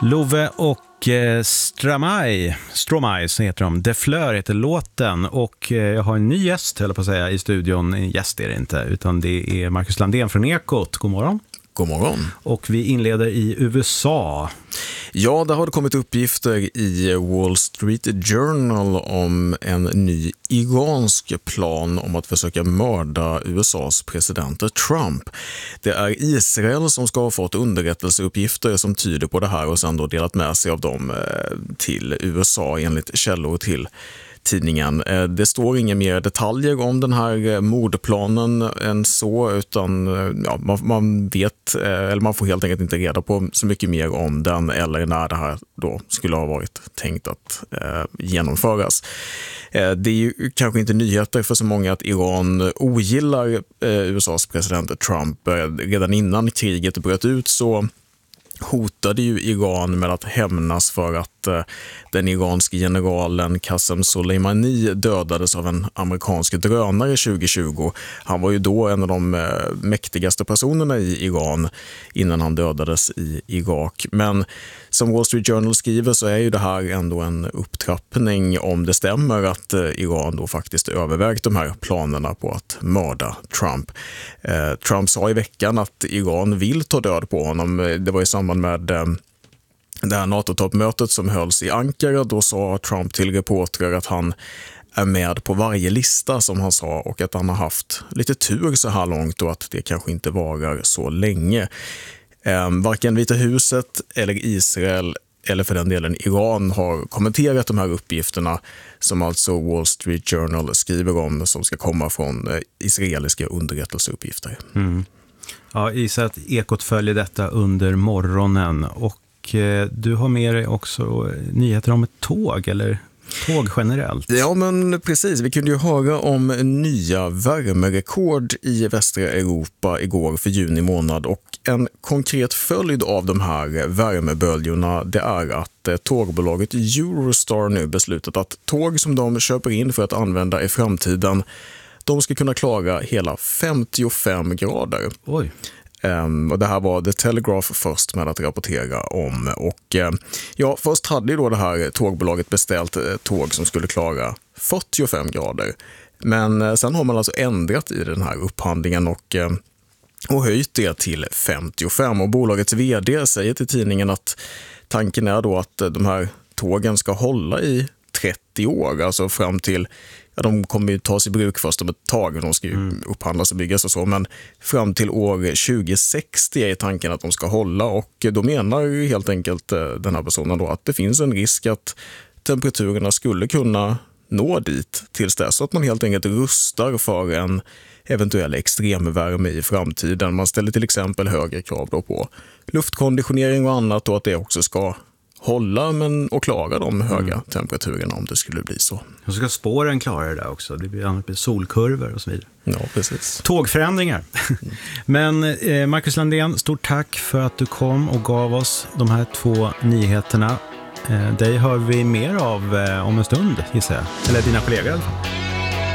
Love och Stromae så heter de. De Fleur heter låten och jag har en ny gäst, höll på att säga, i studion. En gäst är det inte, utan det är Marcus Landén från Ekot. God morgon. God morgon. Och vi inleder i USA. Ja, där har det kommit uppgifter i Wall Street Journal om en ny iransk plan om att försöka mörda USAs president Trump. Det är Israel som ska ha fått underrättelseuppgifter som tyder på det här och sedan då delat med sig av dem till USA enligt källor till tidningen. Det står inga mer detaljer om den här mordplanen än så, utan ja, man vet, eller man får helt enkelt inte reda på så mycket mer om den eller när det här då skulle ha varit tänkt att genomföras. Det är ju kanske inte nyheter för så många att Iran ogillar USAs president Trump. Redan innan kriget bröt ut så hotade ju Iran med att hämnas för att den iranske generalen Qasem Soleimani dödades av en amerikansk drönare 2020. Han var ju då en av de mäktigaste personerna i Iran innan han dödades i Irak. Men som Wall Street Journal skriver så är ju det här ändå en upptrappning om det stämmer att Iran då faktiskt övervägt de här planerna på att mörda Trump. Trump sa i veckan att Iran vill ta död på honom. Det var i samband med det här NATO-toppmötet som hölls i Ankara. Då sa Trump till reportrar att han är med på varje lista som han sa och att han har haft lite tur så här långt och att det kanske inte varar så länge. Varken Vita huset eller Israel eller för den delen Iran har kommenterat de här uppgifterna som alltså Wall Street Journal skriver om som ska komma från israeliska underrättelseuppgifter. Mm. Ja, gissar att Ekot följer detta under morgonen och du har med dig också nyheter om ett tåg eller tåg generellt. Ja, men precis. Vi kunde ju höra om nya värmerekord i västra Europa igår för juni månad och en konkret följd av de här värmeböljorna det är att tågbolaget Eurostar nu beslutat att tåg som de köper in för att använda i framtiden de ska kunna klara hela 55 grader. Oj. Och det här var The Telegraph först med att rapportera om. Och ja, först hade ju då det här tågbolaget beställt tåg som skulle klara 45 grader. Men sen har man alltså ändrat i den här upphandlingen och höjt det till 55. Och bolagets vd säger till tidningen att tanken är då att de här tågen ska hålla i 30 år, alltså fram till, ja, de kommer ju tas i bruk först om ett tag, de ska ju upphandlas och byggas och så, men fram till år 2060 är tanken att de ska hålla och då menar helt enkelt den här personen då att det finns en risk att temperaturerna skulle kunna nå dit tills dess, så att man helt enkelt rustar för en eventuell extremvärme i framtiden. Man ställer till exempel högre krav då på luftkonditionering och annat och att det också ska hålla och klara de höga temperaturerna om det skulle bli så. Och så ska spåren klara det där också. Det blir solkurvor och så vidare. Ja, precis. Tågförändringar. Men Marcus Landén, stort tack för att du kom och gav oss de här 2 nyheterna. Dig hör vi mer av om en stund, gissar jag. Eller dina kollegor i alla fall.